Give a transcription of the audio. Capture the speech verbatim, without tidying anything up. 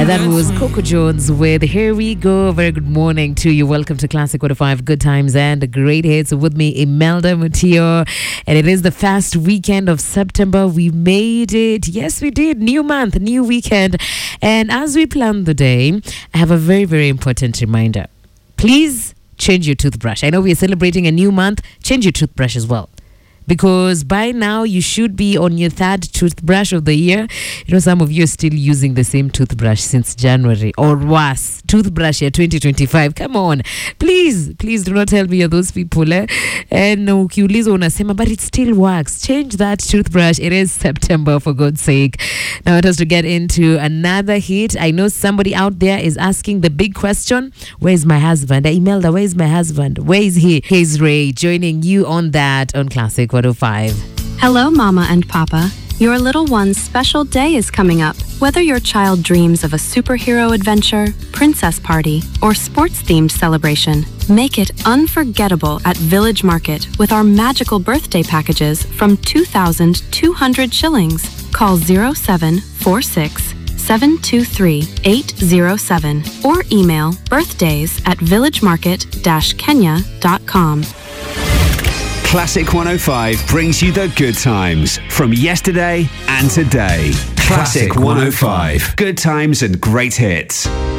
And that was Coco Jones with Here We Go. Very good morning to you. Welcome to Classic one oh five Good Times and Great Hits. With me, Imelda Mutio. And it is the first weekend of September. We made it. Yes, we did. New month, new weekend. And as we plan the day, I have a very, very important reminder. Please change your toothbrush. I know we are celebrating a new month. Change your toothbrush as well. Because by now you should be on your third toothbrush of the year. You know, some of you are still using the same toothbrush since January or worse. Toothbrush year twenty twenty-five. Come on. Please, please do not tell me you're those people. Eh? And ukiuliza unasema, but it still works. Change that toothbrush. It is September, for God's sake. Now I want us to get into another hit. I know somebody out there is asking the big question. Where is my husband? Imelda, where is my husband? Where is he? Here's Ray joining you on that on Classic one oh five. Hello, Mama and Papa. Your little one's special day is coming up. Whether your child dreams of a superhero adventure, princess party, or sports-themed celebration, make it unforgettable at Village Market with our magical birthday packages from two thousand two hundred shillings. Call zero seven four six, seven two three, eight zero seven or email birthdays at villagemarket dash kenya dot com. Classic one oh five brings you the good times from yesterday and today. Classic one oh five. Good times and great hits.